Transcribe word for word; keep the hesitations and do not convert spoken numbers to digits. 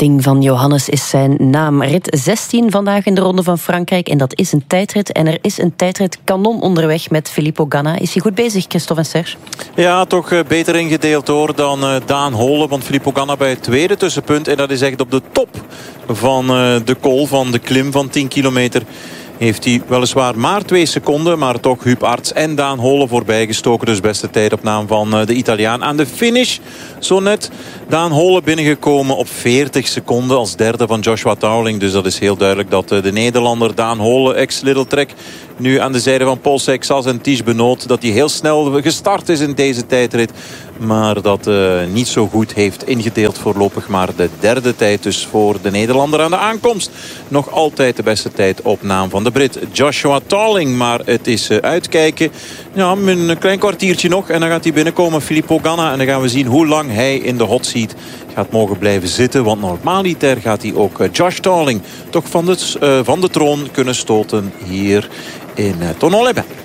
Ding van Johannes is zijn naam. Rit zestien vandaag in de Ronde van Frankrijk. En dat is een tijdrit. En er is een tijdrit kanon onderweg met Filippo Ganna. Is hij goed bezig, Christophe en Serge? Ja, toch beter ingedeeld hoor dan uh, Daan Holen. Want Filippo Ganna bij het tweede tussenpunt. En dat is echt op de top van uh, de col, van de klim van tien kilometer. Heeft hij weliswaar maar twee seconden. Maar toch Huub Arts en Daan Holen voorbij gestoken. Dus beste tijd op naam van uh, de Italiaan. Aan de finish zo net Daan Holen binnengekomen op veertig seconden als derde van Joshua Towling. Dus dat is heel duidelijk dat uh, de Nederlander Daan Holen, ex-Little Trek, nu aan de zijde van Paul Seixas en Ties Benoot, dat hij heel snel gestart is in deze tijdrit. Maar dat uh, niet zo goed heeft ingedeeld voorlopig. Maar de derde tijd dus voor de Nederlander aan de aankomst. Nog altijd de beste tijd op naam van de Brit Joshua Towling. Maar het is uh, uitkijken. Ja, een klein kwartiertje nog. En dan gaat hij binnenkomen, Filippo Ganna. En dan gaan we zien hoe lang hij in de hot seat gaat mogen blijven zitten. Want normaliter gaat hij ook uh, Josh Towling toch van de, uh, van de troon kunnen stoten hier in uh, Tournoi-les-Bains.